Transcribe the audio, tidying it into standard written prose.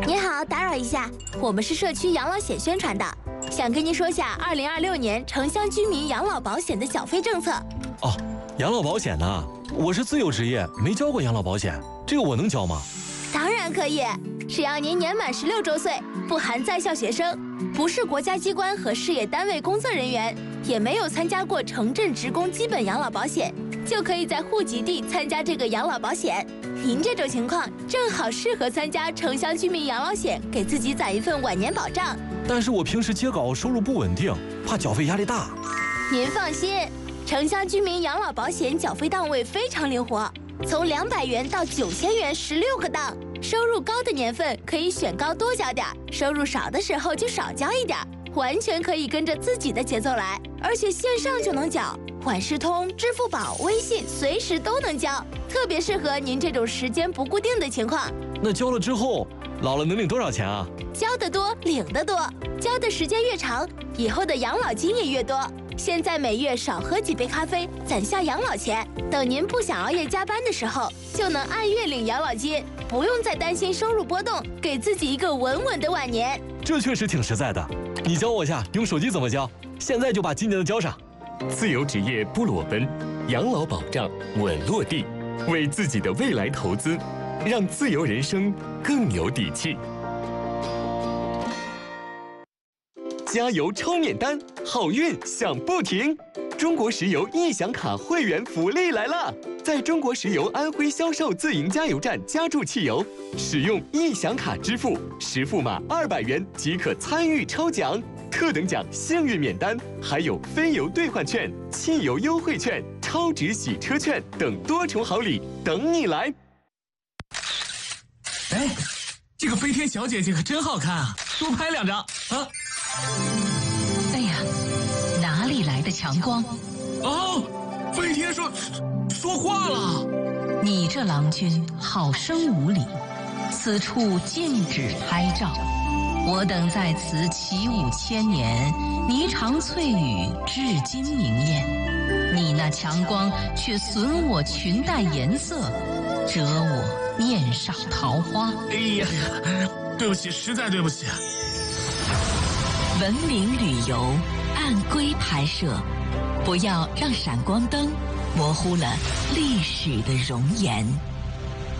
您好，打扰一下，我们是社区养老险宣传的，想跟您说下2026年城乡居民养老保险的缴费政策。 哦，养老保险呢？我是自由职业，没交过养老保险，这个我能交吗？ 当然可以，只要您年满16周岁，不含在校学生，不是国家机关和事业单位工作人员，也没有参加过城镇职工基本养老保险，就可以在户籍地参加这个养老保险。您这种情况正好适合参加城乡居民养老险，给自己攒一份晚年保障。 但是我平时接稿收入不稳定，怕缴费压力大。 您放心，城乡居民养老保险缴费档位非常灵活，从200元到9000元16个档。收入高的年份可以选高多交点，收入少的时候就少交一点，完全可以跟着自己的节奏来，而且线上就能缴，万事通、支付宝、微信随时都能交，特别适合您这种时间不固定的情况。 那交了之后，老了能领多少钱啊？ 交得多，领得多，交的时间越长，以后的养老金也越多。现在每月少喝几杯咖啡，攒下养老钱，等您不想熬夜加班的时候，就能按月领养老金，不用再担心收入波动，给自己一个稳稳的晚年。 这确实挺实在的，你教我下用手机怎么交，现在就把今年的交上。 自由职业不裸奔，养老保障稳落地，为自己的未来投资，让自由人生更有底气。加油抽免单，好运享不停！中国石油易享卡会员福利来了！在中国石油安徽销售自营加油站加注汽油，使用易享卡支付，实付码200元即可参与抽奖，特等奖幸运免单，还有非油兑换券、汽油优惠券、超值洗车券等多重好礼等你来！ 哎，这个飞天小姐姐可真好看啊！多拍2张啊！ 哎呀，哪里来的强光？ 哦，飞天说话了。 你这郎君好生无礼，此处禁止拍照。我等在此起舞千年，霓裳翠羽至今明艳。你那强光却损我裙带颜色，折我面上桃花。 哎呀，对不起，实在对不起。 文明旅游，按规拍摄，不要让闪光灯模糊了历史的容颜。